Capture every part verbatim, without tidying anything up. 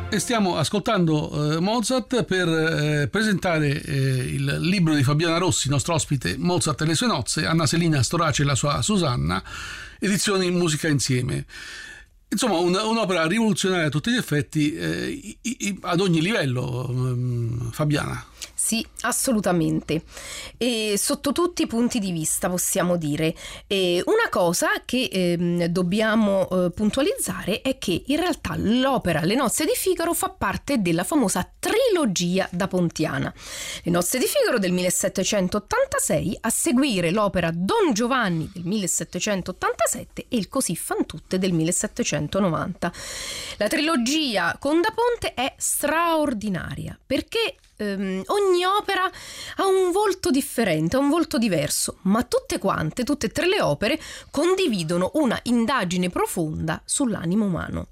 E stiamo ascoltando eh, Mozart per eh, presentare eh, il libro di Fabiana Rossi, nostro ospite, Mozart e le sue nozze, Anna Selina Storace e la sua Susanna, edizioni Musica Insieme. Insomma, un, un'opera rivoluzionaria a tutti gli effetti, eh, i, i, ad ogni livello, um, Fabiana. Sì, assolutamente. E sotto tutti i punti di vista, possiamo dire. E una cosa che eh, dobbiamo eh, puntualizzare è che in realtà l'opera Le nozze di Figaro fa parte della famosa trilogia da Pontiana. Le nozze di Figaro del millesettecentottantasei, a seguire l'opera Don Giovanni del millesettecentottantasette e il Così fan tutte del millesettecentonovanta. La trilogia con Da Ponte è straordinaria perché Um, ogni opera ha un volto differente, ha un volto diverso, ma tutte quante, tutte e tre le opere condividono una indagine profonda sull'animo umano.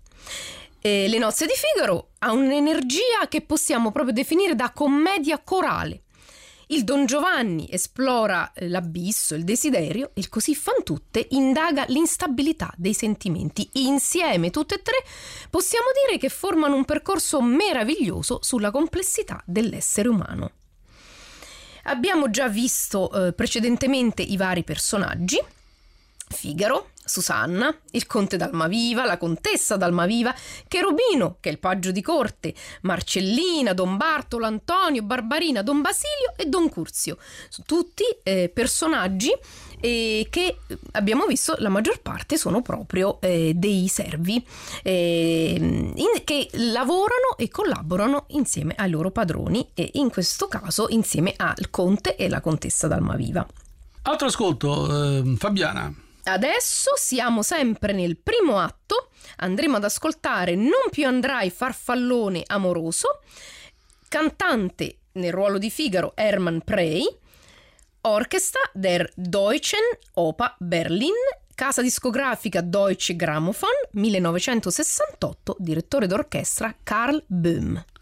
E Le nozze di Figaro ha un'energia che possiamo proprio definire da commedia corale. Il Don Giovanni esplora l'abisso, il desiderio, e il Così fan tutte indaga l'instabilità dei sentimenti. Insieme, tutte e tre, possiamo dire che formano un percorso meraviglioso sulla complessità dell'essere umano. Abbiamo già visto eh, precedentemente i vari personaggi: Figaro, Susanna, il conte d'Almaviva, la contessa d'Almaviva, Cherubino, che è il paggio di corte, Marcellina, Don Bartolo, Antonio, Barbarina, Don Basilio e Don Curzio. Sono tutti eh, personaggi eh, che abbiamo visto, la maggior parte sono proprio eh, dei servi eh, in, che lavorano e collaborano insieme ai loro padroni, e in questo caso insieme al conte e la contessa d'Almaviva. Altro ascolto, eh, Fabiana. Adesso siamo sempre nel primo atto, andremo ad ascoltare Non più andrai farfallone amoroso, cantante nel ruolo di Figaro Hermann Prey, orchestra der Deutschen Oper Berlin, casa discografica Deutsche Grammophon, millenovecentosessantotto, direttore d'orchestra Karl Böhm.